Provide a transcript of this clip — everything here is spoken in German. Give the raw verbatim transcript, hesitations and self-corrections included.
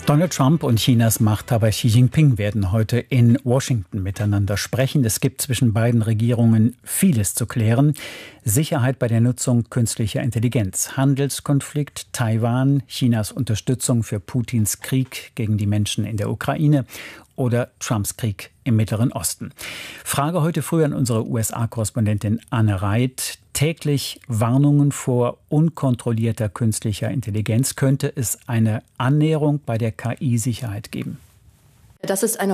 Donald Trump und Chinas Machthaber Xi Jinping werden heute in Washington miteinander sprechen. Es gibt zwischen beiden Regierungen vieles zu klären. Sicherheit bei der Nutzung künstlicher Intelligenz, Handelskonflikt, Taiwan, Chinas Unterstützung für Putins Krieg gegen die Menschen in der Ukraine oder Trumps Krieg im Mittleren Osten. Frage heute früh an unsere U S A-Korrespondentin Anne Reit. Täglich Warnungen vor unkontrollierter künstlicher Intelligenz. Könnte es eine Annäherung bei der K I-Sicherheit geben? Das ist eine